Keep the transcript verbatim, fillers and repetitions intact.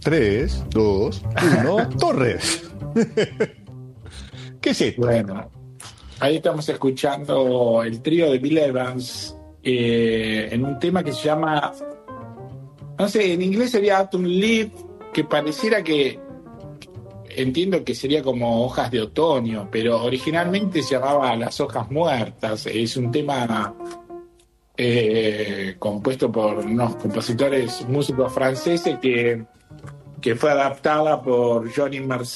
Tres, dos, uno, Torres. ¿Qué es esto? Bueno, ahí estamos escuchando el trío de Bill Evans eh, en un tema que se llama, no sé, en inglés sería Autumn Leaf, que pareciera que, entiendo que sería como hojas de otoño, pero originalmente se llamaba Las hojas muertas. Es un tema eh, compuesto por unos compositores, músicos franceses que, que fue adaptada por Johnny Mercer